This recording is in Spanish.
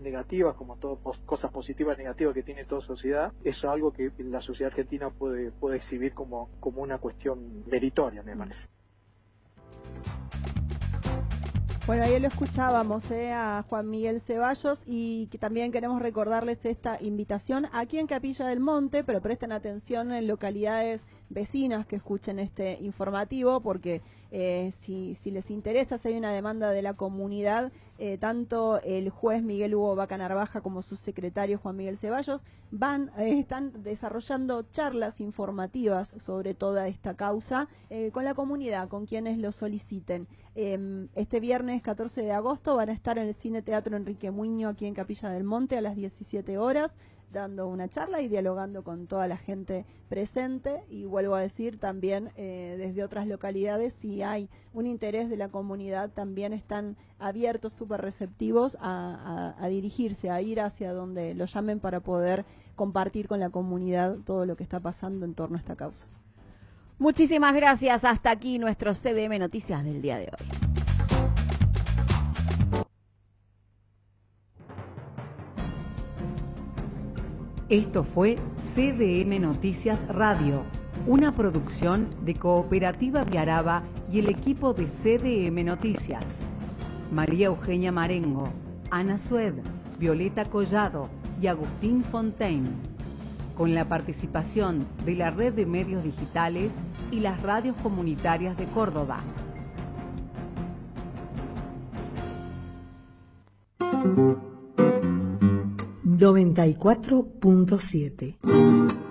negativas, como todo cosas positivas y negativas que tiene toda sociedad, es algo que la sociedad argentina puede exhibir como una cuestión meritoria, me parece. Bueno, ahí lo escuchábamos a Juan Miguel Ceballos, y que también queremos recordarles esta invitación aquí en Capilla del Monte, pero presten atención en localidades vecinas que escuchen este informativo, porque si les interesa, si hay una demanda de la comunidad, tanto el juez Miguel Hugo Vaca Narvaja como su secretario Juan Miguel Ceballos están desarrollando charlas informativas sobre toda esta causa con la comunidad, con quienes lo soliciten. Este viernes 14 de agosto van a estar en el Cine Teatro Enrique Muño aquí en Capilla del Monte a las 17 horas, dando una charla y dialogando con toda la gente presente. Y vuelvo a decir también desde otras localidades, si hay un interés de la comunidad, también están abiertos, súper receptivos a dirigirse, a ir hacia donde lo llamen para poder compartir con la comunidad todo lo que está pasando en torno a esta causa. Muchísimas gracias. Hasta aquí nuestro CDM Noticias del día de hoy. Esto fue CDM Noticias Radio, una producción de Cooperativa Viaraba y el equipo de CDM Noticias. María Eugenia Marengo, Ana Sued, Violeta Collado y Agustín Fontaine. Con la participación de la Red de Medios Digitales y las radios comunitarias de Córdoba. 94.7